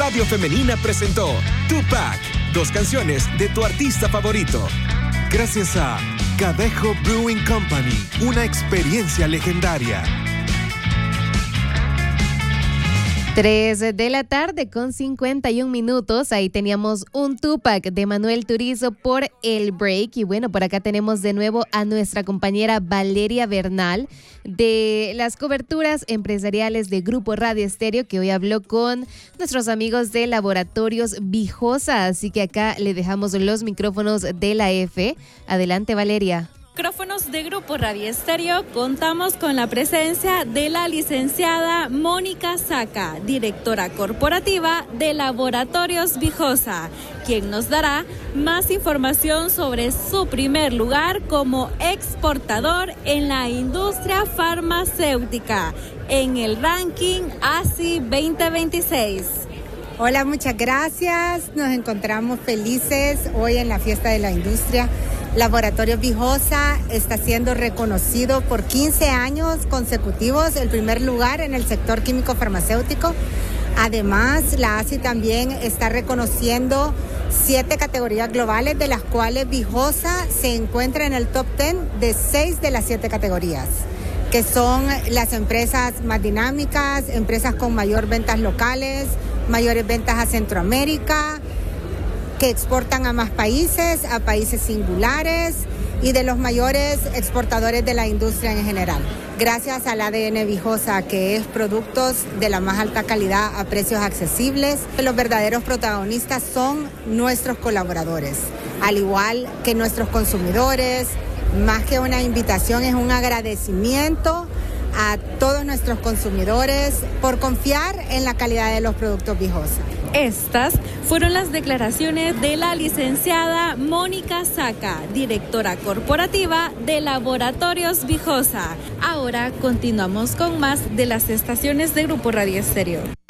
Radio Femenina presentó Tupac, 2 canciones de tu artista favorito. Gracias a Cadejo Brewing Company, una experiencia legendaria. 3:51 p.m. Ahí teníamos un Tupac de Manuel Turizo por El Break. Y bueno, por acá tenemos de nuevo a nuestra compañera Valeria Bernal de las coberturas empresariales de Grupo Radio Estéreo, que hoy habló con nuestros amigos de Laboratorios Vijosa. Así que acá le dejamos los micrófonos de la F. Adelante, Valeria. Micrófonos de Grupo Radio Estéreo, contamos con la presencia de la licenciada Mónica Saca, directora corporativa de Laboratorios Vijosa, quien nos dará más información sobre su primer lugar como exportador en la industria farmacéutica en el ranking ASI 2026. Hola, muchas gracias. Nos encontramos felices hoy en la fiesta de la industria. Laboratorios Vijosa está siendo reconocido por 15 años consecutivos el primer lugar en el sector químico farmacéutico. Además, la ASI también está reconociendo 7 categorías globales, de las cuales Vijosa se encuentra en el top 10 de 6 de las 7 categorías, que son las empresas más dinámicas, empresas con mayor ventas locales, mayores ventas a Centroamérica, que exportan a más países, a países singulares, y de los mayores exportadores de la industria en general. Gracias al ADN Vijosa, que es productos de la más alta calidad a precios accesibles. Los verdaderos protagonistas son nuestros colaboradores, al igual que nuestros consumidores. Más que una invitación, es un agradecimiento a todos nuestros consumidores por confiar en la calidad de los productos Vijosa. Estas fueron las declaraciones de la licenciada Mónica Saca, directora corporativa de Laboratorios Vijosa. Ahora continuamos con más de las estaciones de Grupo Radio Estéreo.